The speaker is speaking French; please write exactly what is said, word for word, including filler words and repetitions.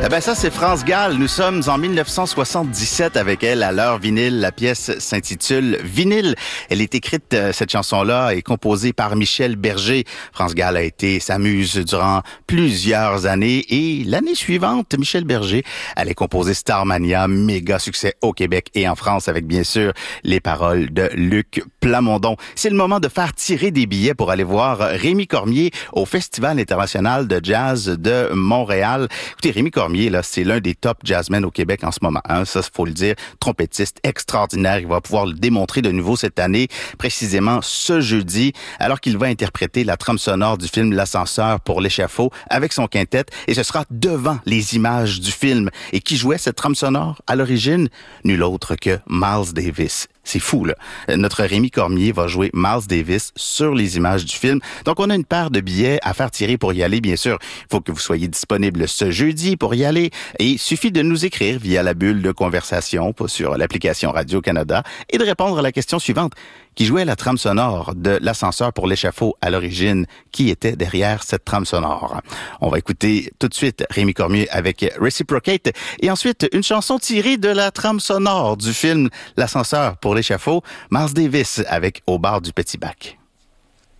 Eh ben ça, c'est France Gall. Nous sommes en dix-neuf cent soixante-dix-sept avec elle à l'heure vinyle. La pièce s'intitule Vinyle. Elle est écrite, euh, cette chanson-là, est composée par Michel Berger. France Gall a été sa muse durant plusieurs années et l'année suivante, Michel Berger allait composer Starmania, méga succès au Québec et en France avec bien sûr les paroles de Luc Plamondon. C'est le moment de faire tirer des billets pour aller voir Rémi Cormier au Festival international de jazz de Montréal. Écoutez, Rémi Cormier, là, c'est l'un des top jazzmen au Québec en ce moment. Hein. Ça, faut le dire. Trompettiste extraordinaire. Il va pouvoir le démontrer de nouveau cette année, précisément ce jeudi, alors qu'il va interpréter la trame sonore du film L'Ascenseur pour l'échafaud avec son quintet. Et ce sera devant les images du film. Et qui jouait cette trame sonore à l'origine? Nul autre que Miles Davis. C'est fou, là. Notre Rémi Cormier va jouer Miles Davis sur les images du film. Donc, on a une paire de billets à faire tirer pour y aller, bien sûr. Il faut que vous soyez disponible ce jeudi pour y aller. Et il suffit de nous écrire via la bulle de conversation sur l'application Radio-Canada et de répondre à la question suivante. Qui jouait la trame sonore de L'Ascenseur pour l'échafaud à l'origine? Qui était derrière cette trame sonore? On va écouter tout de suite Rémi Cormier avec Reciprocate et ensuite une chanson tirée de la trame sonore du film L'Ascenseur pour l'échafaud, Miles Davis avec Au bar du Petit Bac.